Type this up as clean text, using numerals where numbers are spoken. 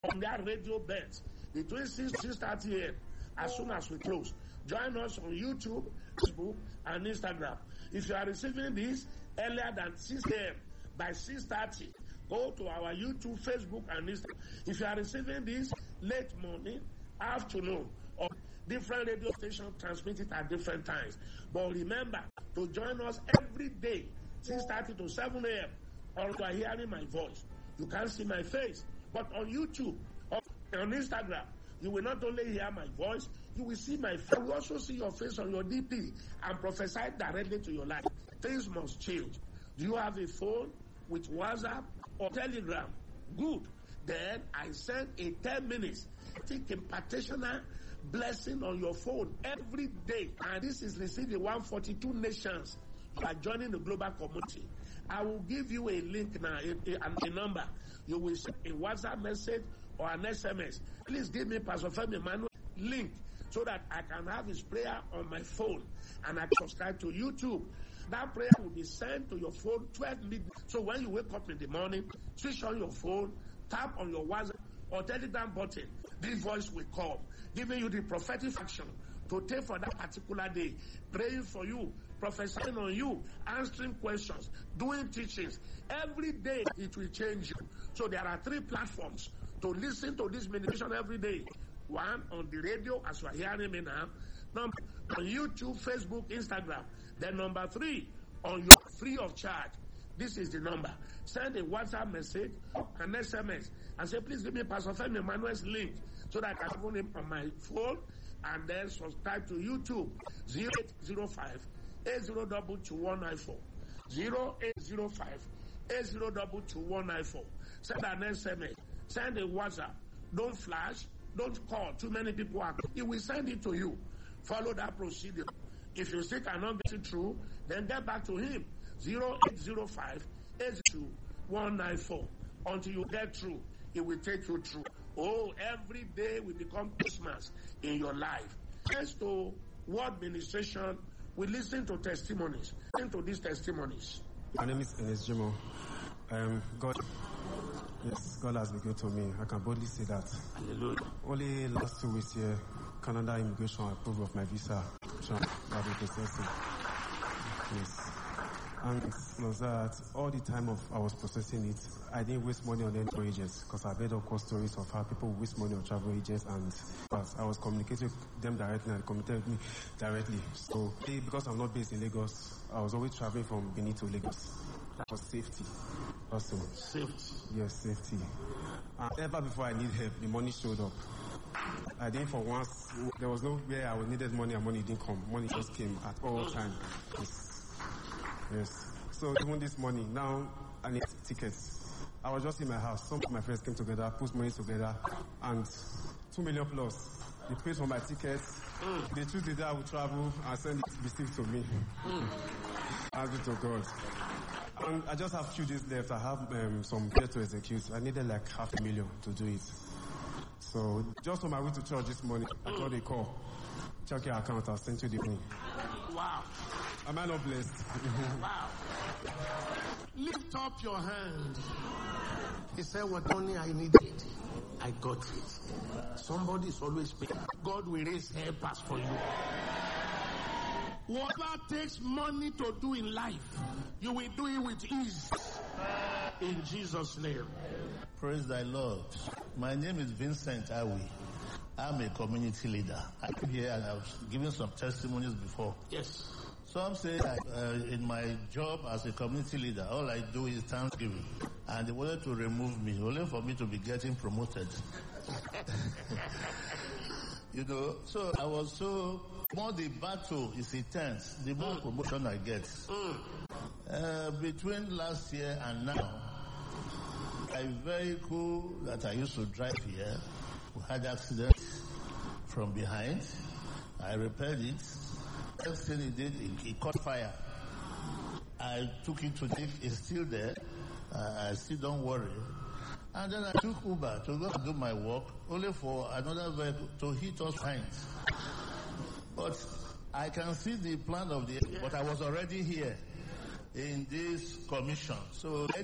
on that radio beds between 6 to 6:30 a.m. as soon as we close. Join us on YouTube, Facebook, and Instagram. If you are receiving this earlier than 6 a.m. by 6:30, go to our YouTube, Facebook, and Instagram. If you are receiving this late morning, afternoon, or different radio stations transmitted at different times. But remember to join us every day, 6:30 to 7 a.m. Or you are hearing my voice. You can't see my face. But on YouTube or on Instagram, you will not only hear my voice, you will see my face. You will also see your face on your DP and prophesy directly to your life. Things must change. Do you have a phone with WhatsApp or Telegram? Good. Then I send a 10 minutes. Take impartational blessing on your phone every day. And this is received in 142 nations. You are joining the global community. I will give you a link now, a number. You will send a WhatsApp message or an SMS. Please give me Pastor Femi Emmanuel link so that I can have his prayer on my phone and I can subscribe to YouTube. That prayer will be sent to your phone 12 midnight. So when you wake up in the morning, switch on your phone, tap on your WhatsApp or Telegram button. This voice will come, giving you the prophetic action to take for that particular day, praying for you, prophesying on you, answering questions, doing teachings. Every day it will change you. So there are 3 platforms to listen to this meditation every day. 1 on the radio, as you are hearing me now. Number on YouTube, Facebook, Instagram. Then number 3 on your free of charge. This is the number. Send a WhatsApp message, an SMS, and say, please give me Pastor Femi Emmanuel's link so that I can open it on my phone and then subscribe to YouTube. 0805 8022 0805 8022 Send an SMS. Send a WhatsApp. Don't flash. Don't call. Too many people are. He will send it to you. Follow that procedure. If you still cannot get it through, then get back to him. 0805 82194. Until you get through, he will take you through. Oh, every day will become Christmas in your life. Thanks to word ministration, we listen to testimonies. Listen to these testimonies. My name is Enes Jimo. God has been good to me. I can boldly say that. Hallelujah. Only last 2 weeks here, Canada immigration approved of my visa. I've been processing. Yes. And plus that, all the time I was processing it, I didn't waste money on any agents because I've heard of course stories of how people waste money on travel agents, and I was communicating with them directly and they communicated with me directly. So because I'm not based in Lagos, I was always traveling from Benin to Lagos. That was safety. Also. Safety. Yes, safety. And ever before I need help, the money showed up. I didn't for once, there was no way I needed money and money didn't come. Money just came at all times. Yes. So even this morning, now I need tickets. I was just in my house. Some of my friends came together, put money together, and 2 million plus. They paid for my tickets. They choose the day I will travel and send it received to me. Thank you to God. And I just have a few days left. I have some care to execute. I needed like 500,000 to do it. So just on my way to church this morning, I got a call. Check your account. I'll send you the money. Wow. Am I not blessed? Wow. Lift up your hand. He said, what money I needed, I got it. Somebody is always paying. God will raise helpers for you. Whatever takes money to do in life, you will do it with ease. In Jesus' name. Praise thy Lord. My name is Vincent Awi. I'm a community leader. I came here and I was giving some testimonies before. Yes. Some say that in my job as a community leader, all I do is Thanksgiving. And they wanted to remove me, only for me to be getting promoted. So I was so... more the battle is intense, the more promotion I get. Between last year and now, a vehicle that I used to drive here had accident from behind. I repaired it. Next thing it did, it caught fire. I took it to dig. It's still there. I still don't worry. And then I took Uber to go and do my work, only for another vehicle to hit us behind. But I can see the plan of but I was already here in this commission. So